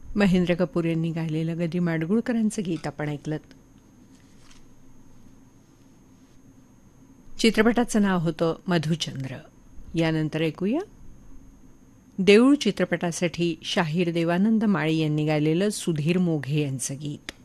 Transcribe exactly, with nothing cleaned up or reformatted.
महेंद्र कपूर यांनी गायलेलं गदी माडगुळकरांचं गीत आपण ऐकलं. चित्रपटाचं नाव होतं मधुचंद्र. यानंतर ऐकूया देऊळ चित्रपटासाठी शाहीर देवानंद माळी यांनी गायलेलं सुधीर मोघे यांचं गीत.